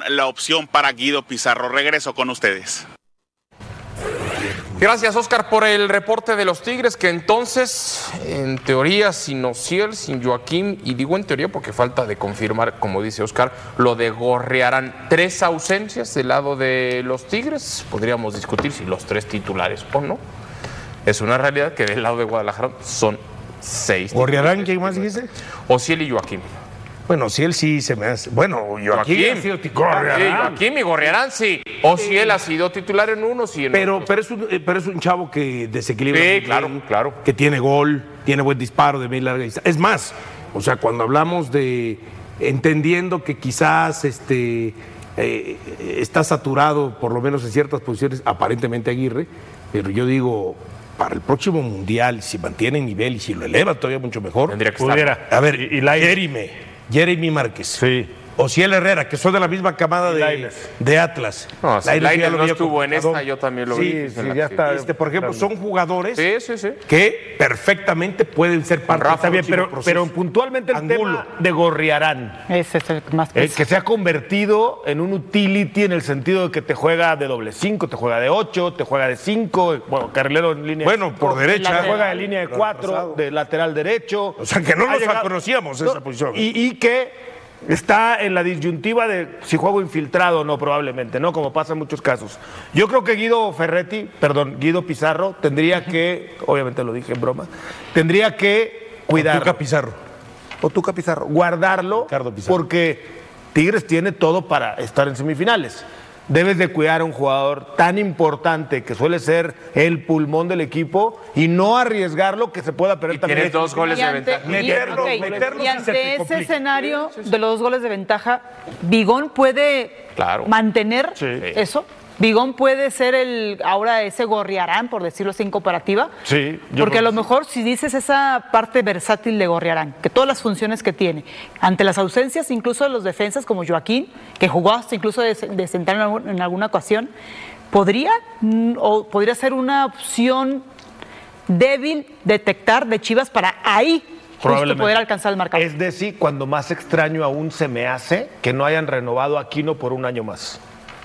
la opción para Guido Pizarro. Regreso con ustedes. Gracias, Oscar, por el reporte de los Tigres, que entonces, en teoría, sin Ociel, sin Joaquín, y digo en teoría porque falta de confirmar, como dice Oscar, lo de Gorriarán. 3 ausencias del lado de los Tigres. Podríamos discutir si los 3 titulares o no. Es una realidad que del lado de Guadalajara son 6. ¿Gorriarán quién más dijiste? Ociel y Joaquín. Bueno, Ociel sí se me hace. Bueno, Joaquín ha sido titular. Sí, Joaquín y Gorriarán sí. Ociel ha sido titular en unos y en otros. Pero es un chavo que desequilibra. Sí, claro. Que tiene gol, tiene buen disparo de media larga distancia. Es más, o sea, cuando hablamos de entendiendo que quizás está saturado, por lo menos en ciertas posiciones, aparentemente Aguirre, pero yo digo, para el próximo Mundial, si mantiene nivel y si lo eleva todavía mucho mejor, tendría que estar. A ver, Jeremy Márquez. Sí. Ociel Herrera, que son de la misma camada de Atlas. No, si Lainez no estuvo en esta, yo también lo vi. Sí, ya está. Por ejemplo, son jugadores sí. que perfectamente pueden ser parte Está bien, pero puntualmente el tema de Gorriarán. Ese es el más pesado. Que se ha convertido en un utility en el sentido de que te juega de doble 5, te juega de 8, te juega de 5, bueno, carrilero en línea. Bueno, por derecha. Te juega de línea de 4, de lateral derecho. O sea, que no nos conocíamos esa posición. Y que está en la disyuntiva de si juego infiltrado o no, probablemente, ¿no? Como pasa en muchos casos. Yo creo que Guido Pizarro tendría que, obviamente lo dije en broma, tendría que cuidarlo. Tuca Pizarro. Guardarlo, porque Tigres tiene todo para estar en semifinales. Debes de cuidar a un jugador tan importante que suele ser el pulmón del equipo y no arriesgarlo que se pueda perder también. Tienes 2 goles de ventaja. Y ante ese escenario de los 2 goles de ventaja, ¿Vigón puede mantener eso? ¿Vigón puede ser ahora ese Gorriarán, por decirlo así, en comparativa? Sí. Porque a lo mejor si dices esa parte versátil de Gorriarán, que todas las funciones que tiene, ante las ausencias incluso de los defensas como Joaquín, que jugó hasta incluso de central en alguna ocasión, podría ser una opción débil detectar de Chivas para ahí justo poder alcanzar el marcador. Es decir, cuando más extraño aún se me hace que no hayan renovado a Aquino por un año más.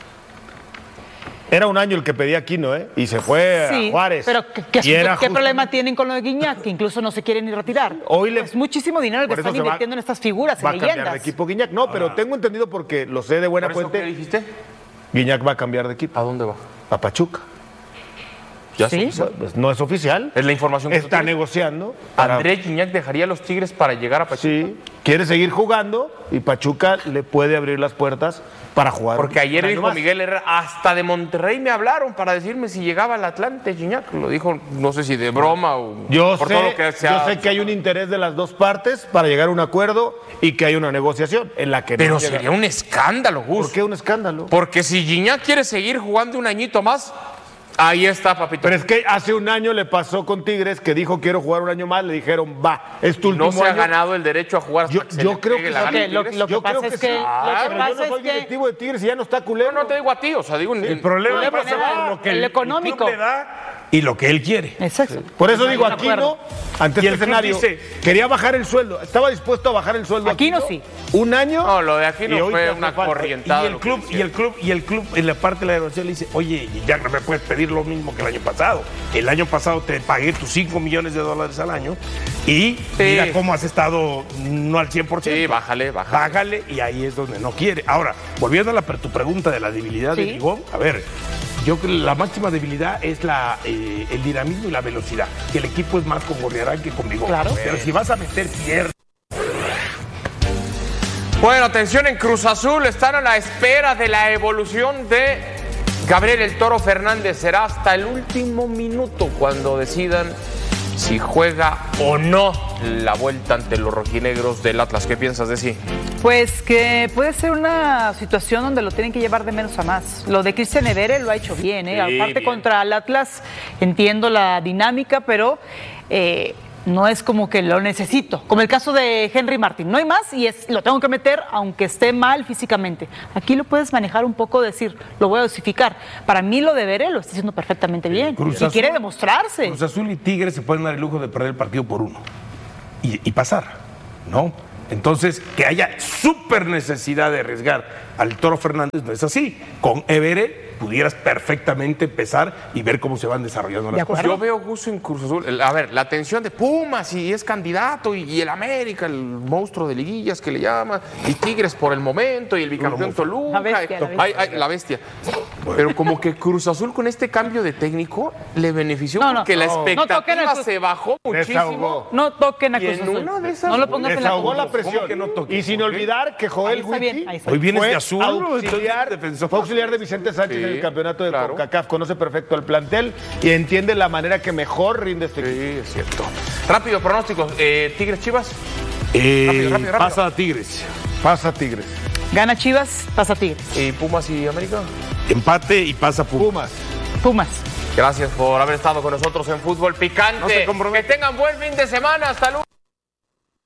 Era un año el que pedía Aquino, y se fue a Juárez. Pero ¿qué problema tienen con lo de Guiñac? Que incluso no se quieren ni retirar. Es muchísimo dinero el que están invirtiendo en estas figuras, en leyendas. Va a cambiar de equipo Guiñac. No, pero tengo entendido porque lo sé de buena fuente. ¿Qué dijiste? Guiñac va a cambiar de equipo. ¿A dónde va? A Pachuca. ¿Ya sí? Pues no es oficial. Es la información que está negociando. André Guiñac dejaría a los Tigres para llegar a Pachuca. Sí, quiere seguir jugando y Pachuca le puede abrir las puertas para jugar. Porque ayer dijo Miguel Herrera, hasta de Monterrey me hablaron para decirme si llegaba al Atlante, Guiñac. Lo dijo, no sé si de broma o por todo lo que sea. Yo sé que hay un interés de las dos partes para llegar a un acuerdo y que hay una negociación en la que pero no sería un escándalo, Gus. ¿Por qué un escándalo? Porque si Guiñac quiere seguir jugando un añito más, ahí está, papito. Pero es que hace un año le pasó con Tigres que dijo quiero jugar un año más, le dijeron va, es tu último año. No se ha ganado el derecho a jugar hasta yo creo que lo que pasa es que yo no soy directivo de Tigres y ya no está culero. No te digo a ti, o sea, digo el problema pasa por lo que el económico club le da y lo que él quiere. Exacto. Por eso digo, Aquino, ante este escenario, quería bajar el sueldo, estaba dispuesto a bajar el sueldo. Aquino sí. Un año. No, lo de Aquino fue una corrientada. Y el club en la parte de la negociación le dice, oye, ya no me puedes pedir lo mismo que el año pasado. El año pasado te pagué tus $5 millones al año y mira cómo has estado no al 100%. Sí, bájale. Bájale y ahí es donde no quiere. Ahora, volviendo a tu pregunta de la debilidad de Vigón, a ver, yo creo que la máxima debilidad es el dinamismo y la velocidad. Que el equipo es más con Gorriarán que con Vigón. Claro. Pero si vas a meter piernas. Bueno, atención, en Cruz Azul están a la espera de la evolución de Gabriel El Toro Fernández. Será hasta el último minuto cuando decidan si juega o no la vuelta ante los rojinegros del Atlas. ¿Qué piensas de sí? Pues que puede ser una situación donde lo tienen que llevar de menos a más. Lo de Cristian Evere lo ha hecho bien, Sí, aparte bien. contra el Atlas entiendo la dinámica, pero no es como que lo necesito. Como el caso de Henry Martín, no hay más y lo tengo que meter aunque esté mal físicamente. Aquí lo puedes manejar un poco, decir, lo voy a dosificar. Para mí lo de Evere lo está haciendo perfectamente bien. Y quiere demostrarse. Cruz Azul y Tigres se pueden dar el lujo de perder el partido por 1 y pasar, ¿no? Entonces, que haya súper necesidad de arriesgar al Toro Fernández no es así. Con Evere pudieras perfectamente empezar y ver cómo se van desarrollando las cosas. Yo veo gusto en Cruz Azul. A ver, la atención de Pumas y es candidato y el América, el monstruo de liguillas que le llaman, y Tigres por el momento y el bicampeón Toluca. La bestia. Pero como que Cruz Azul con este cambio de técnico le benefició porque la expectativa se bajó muchísimo. No toquen a Cruz Azul. No lo pongas en la desahogó la presión. Y sin olvidar que Joel Wiki hoy vienes de azul, fue auxiliar de Vicente Sánchez en el campeonato de CONCACAF, conoce perfecto el plantel y entiende la manera que mejor rinde este equipo. Sí, es cierto. Rápido, pronósticos. Tigres Chivas. Rápido. Pasa a Tigres. Pasa Tigres. Gana Chivas, pasa Tigres. ¿Y Pumas y América? Empate y pasa Pumas. Pumas. Gracias por haber estado con nosotros en Fútbol Picante. No se compromete. Que tengan buen fin de semana. Hasta luego.